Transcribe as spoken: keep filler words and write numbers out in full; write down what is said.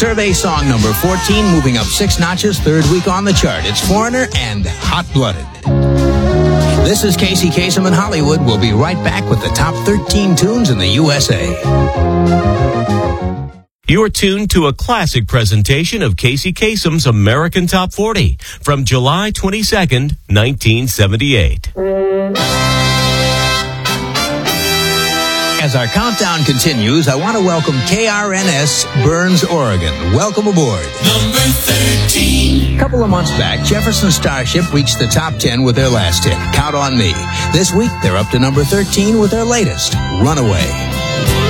Survey song number fourteen, moving up six notches, third week on the chart. It's Foreigner and Hot Blooded. This is Casey Kasem in Hollywood. We'll be right back with the top thirteen tunes in the U S A. You're tuned to a classic presentation of Casey Kasem's American Top forty from July twenty-second, nineteen seventy-eight. As our countdown continues, I want to welcome K R N S Burns, Oregon. Welcome aboard. Number thirteen. A couple of months back, Jefferson Starship reached the top ten with their last hit, Count on Me. This week, they're up to number thirteen with their latest, Runaway.